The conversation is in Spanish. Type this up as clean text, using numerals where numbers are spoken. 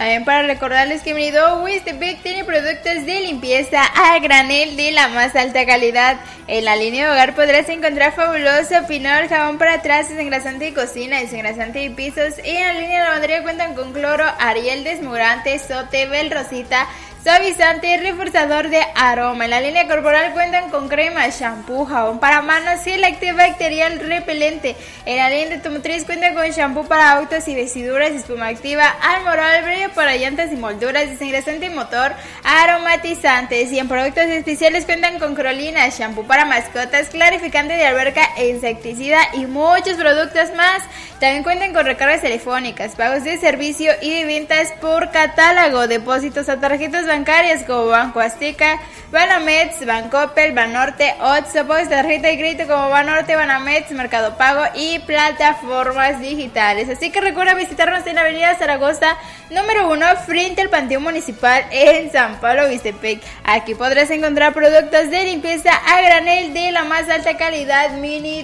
También para recordarles que Minido Wistepec tiene productos de limpieza a granel de la más alta calidad. En la línea de hogar podrás encontrar fabuloso Pinol, jabón para trastes, desengrasante de cocina, desengrasante de pisos. Y en la línea de lavandería cuentan con cloro, Ariel desmurante, Sote, Bel Rosita, suavizante y reforzador de aroma. En la línea corporal cuentan con crema, shampoo, jabón para manos, gel antibacterial repelente. En la línea de automotriz cuentan con shampoo para autos y vestiduras, espuma activa, Almoral, brillo para llantas y molduras, desengrasante motor, aromatizantes. Y en productos especiales cuentan con Crolina, shampoo para mascotas, clarificante de alberca, insecticida y muchos productos más. También cuentan con recargas telefónicas, pagos de servicio y de ventas por catálogo, depósitos a tarjetas bancarias como Banco Azteca, Banamex, Bancoppel, Banorte, Otso, pagos de tarjeta de crédito como Banorte, Banamex, Mercado Pago y plataformas digitales. Así que recuerda visitarnos en la avenida Zaragoza, número 1, frente al Panteón Municipal en San Pablo, Huistepec. Aquí podrás encontrar productos de limpieza a granel de la más alta calidad, Mini